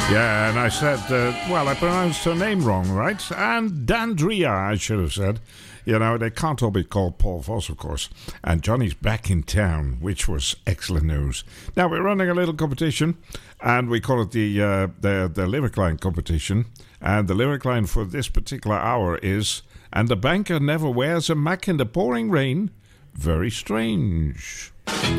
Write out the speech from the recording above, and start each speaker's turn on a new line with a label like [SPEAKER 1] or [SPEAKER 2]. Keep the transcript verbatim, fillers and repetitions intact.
[SPEAKER 1] Yeah, and I said, uh, well, I pronounced her name wrong, right? And Dandria, I should have said. You know, they can't all be called Paul Voss, of course. And Johnny's back in town, which was excellent news. Now, we're running a little competition, and we call it the, uh, the, the lyric line competition. And the lyric line for this particular hour is, and the banker never wears a mac in the pouring rain. Very strange.